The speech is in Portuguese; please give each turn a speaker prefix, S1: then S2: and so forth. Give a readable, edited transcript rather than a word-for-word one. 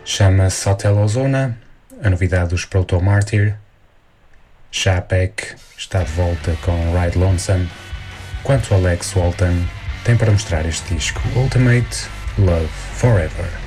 S1: Chama-se Hotel Ozona, a novidade dos Proto Martyr. Chapek está de volta com Ride Lonesome, quanto Alex Walton tem para mostrar este disco Ultimate Love Forever.